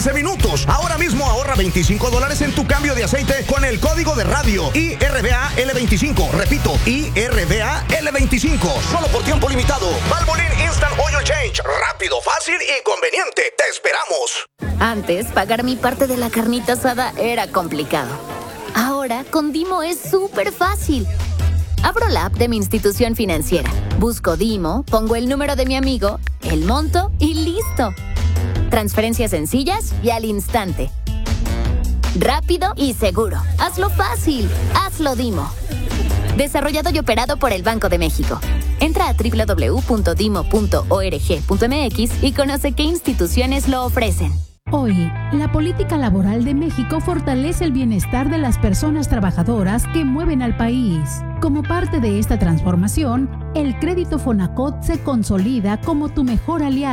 15 minutos. Ahora mismo ahorra $25 en tu cambio de aceite con el código de radio IRBAL25. Repito, IRBAL25. Solo por tiempo limitado. Valvoline Instant Oil Change. Rápido, fácil y conveniente. Te esperamos. Antes, pagar mi parte de la carnita asada era complicado. Ahora, con Dimo es súper fácil. Abro la app de mi institución financiera, busco Dimo, pongo el número de mi amigo, el monto y ¡listo! Transferencias sencillas y al instante. Rápido y seguro. Hazlo fácil. Hazlo Dimo. Desarrollado y operado por el Banco de México. Entra a www.dimo.org.mx y conoce qué instituciones lo ofrecen. Hoy, la política laboral de México fortalece el bienestar de las personas trabajadoras que mueven al país. Como parte de esta transformación, el crédito Fonacot se consolida como tu mejor aliado.